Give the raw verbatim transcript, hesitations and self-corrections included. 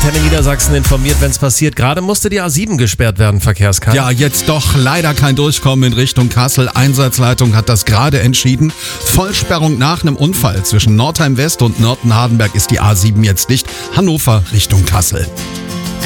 Antenne Niedersachsen informiert, wenn es passiert. Gerade musste die A sieben gesperrt werden, Verkehrskarte. Ja, jetzt doch leider kein Durchkommen in Richtung Kassel. Einsatzleitung hat das gerade entschieden. Vollsperrung nach einem Unfall zwischen Nordheim West und Nörten-Hardenberg ist die A sieben jetzt dicht. Hannover Richtung Kassel.